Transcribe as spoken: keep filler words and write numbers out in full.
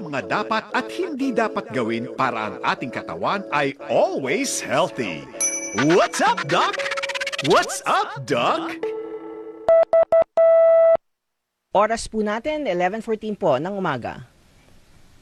mga dapat at hindi dapat gawin para ang ating katawan ay always healthy. What's up, Doc? What's up, Doc? Oras po natin, eleven fourteen po ng umaga.